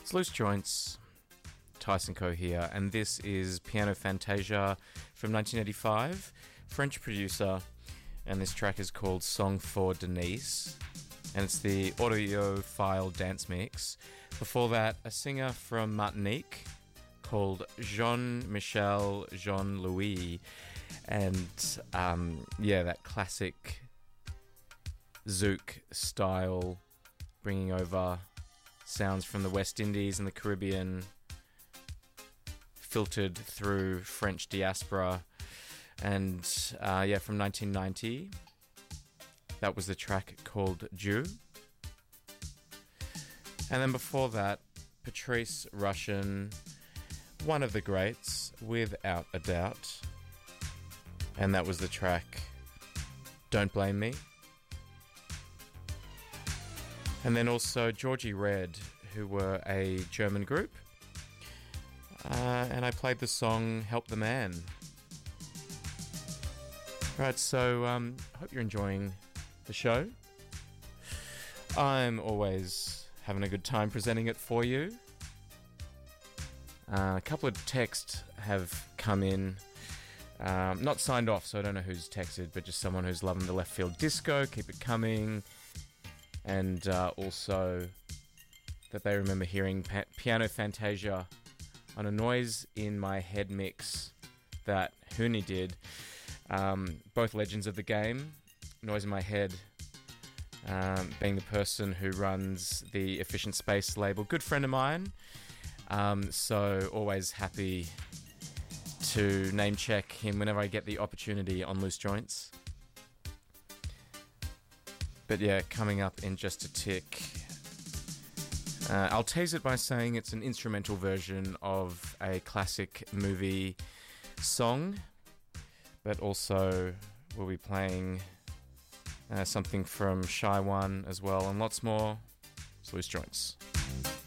It's Loose Joints, Tyson Co here, and this is Piano Fantasia from 1985, French producer, and this track is called Song for Denise, and it's the audiophile dance mix. Before that, a singer from Martinique called Jean-Michel Jean-Louis, and that classic zouk style, bringing over sounds from the West Indies and the Caribbean, filtered through French diaspora. And from 1990, that was the track called Dieu. And then before that, Patrice Rushen, one of the greats, without a doubt. And that was the track Don't Blame Me. And then also Georgie Red, who were a German group. And I played the song Help the Man. Right, so I hope you're enjoying the show. I'm always having a good time presenting it for you. A couple of texts have come in. Not signed off, so I don't know who's texted, but just someone who's loving the left field disco. Keep it coming. And also that they remember hearing Piano Fantasia on a Noise in My Head mix that Huni did. Both legends of the game. Noise in My Head being the person who runs the Efficient Space label. Good friend of mine. So always happy to name check him whenever I get the opportunity on Loose Joints. But yeah, coming up in just a tick. I'll tease it by saying it's an instrumental version of a classic movie song, but also we'll be playing something from Shy One as well, and lots more. It's Loose Joints.